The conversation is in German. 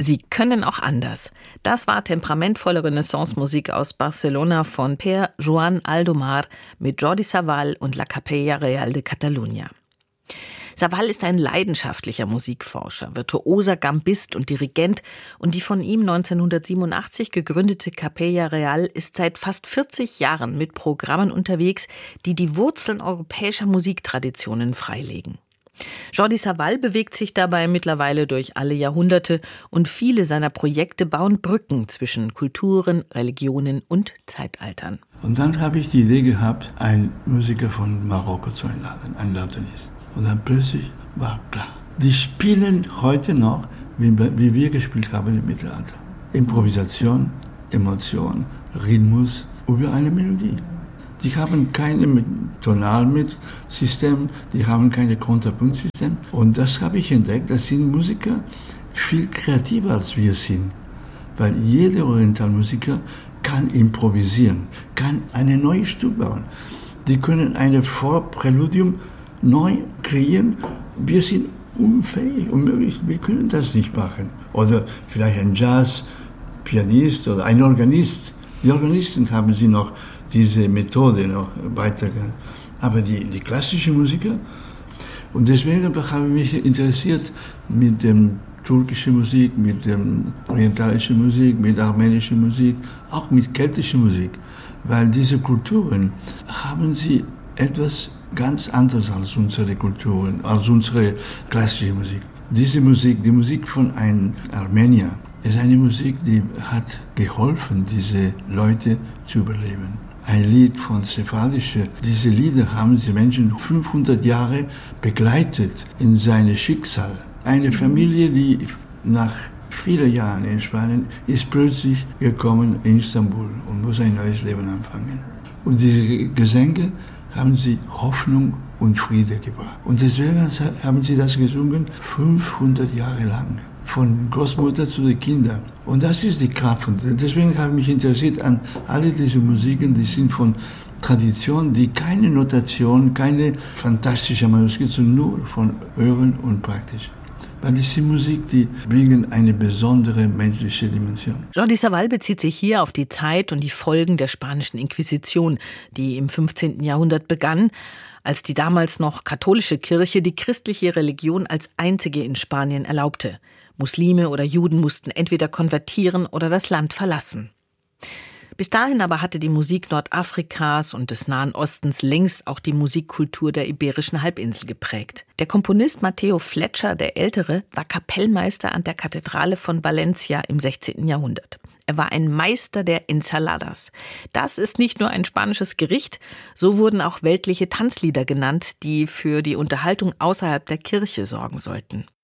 Sie können auch anders. Das war temperamentvolle Renaissance-Musik aus Barcelona von Per Joan Aldomar mit Jordi Savall und La Capella Real de Catalunya. Savall ist ein leidenschaftlicher Musikforscher, virtuoser Gambist und Dirigent und die von ihm 1987 gegründete Capella Real ist seit fast 40 Jahren mit Programmen unterwegs, die die Wurzeln europäischer Musiktraditionen freilegen. Jordi Savall bewegt sich dabei mittlerweile durch alle Jahrhunderte und viele seiner Projekte bauen Brücken zwischen Kulturen, Religionen und Zeitaltern. Und dann habe ich die Idee gehabt, einen Musiker von Marokko zu einladen, einen Lautenist. Und dann plötzlich war klar, die spielen heute noch, wie wir gespielt haben im Mittelalter. Improvisation, Emotion, Rhythmus über eine Melodie. Die haben keine Tonalsystem, die haben keine Kontrapunktsystem. Und das habe ich entdeckt, das sind Musiker viel kreativer als wir sind. Weil jeder Orientalmusiker kann improvisieren, kann ein neues Stück bauen. Die können eine Vorpräludium neu kreieren. Wir sind unfähig, unmöglich, wir können das nicht machen. Oder vielleicht ein Jazz-Pianist oder ein Organist. Die Organisten haben sie noch diese Methode noch weitergegangen. Aber die klassischen Musiker, und deswegen habe ich mich interessiert mit dem türkischen Musik, mit dem orientalischen Musik, mit armenischer Musik, auch mit keltischer Musik, weil diese Kulturen haben sie etwas ganz anderes als unsere Kulturen, als unsere klassische Musik. Diese Musik, die Musik von einem Armenier, ist eine Musik, die hat geholfen, diese Leute zu überleben. Ein Lied von Sephardische. Diese Lieder haben die Menschen 500 Jahre begleitet in seinem Schicksal. Eine Familie, die nach vielen Jahren in Spanien ist plötzlich gekommen in Istanbul und muss ein neues Leben anfangen. Und diese Gesänge haben sie Hoffnung und Friede gebracht. Und deswegen haben sie das gesungen 500 Jahre lang. Von Großmutter zu den Kindern. Und das ist die Kraft. Und deswegen habe ich mich interessiert an alle diese Musiken, die sind von Tradition, die keine Notation, keine fantastische Manuskripte, sondern nur von Hören und Praktisch. Weil das ist Musik, die bringen eine besondere menschliche Dimension. Jordi Savall bezieht sich hier auf die Zeit und die Folgen der spanischen Inquisition, die im 15. Jahrhundert begann, als die damals noch katholische Kirche die christliche Religion als einzige in Spanien erlaubte. Muslime oder Juden mussten entweder konvertieren oder das Land verlassen. Bis dahin aber hatte die Musik Nordafrikas und des Nahen Ostens längst auch die Musikkultur der Iberischen Halbinsel geprägt. Der Komponist Matteo Fletcher, der Ältere, war Kapellmeister an der Kathedrale von Valencia im 16. Jahrhundert. Er war ein Meister der Ensaladas. Das ist nicht nur ein spanisches Gericht, so wurden auch weltliche Tanzlieder genannt, die für die Unterhaltung außerhalb der Kirche sorgen sollten.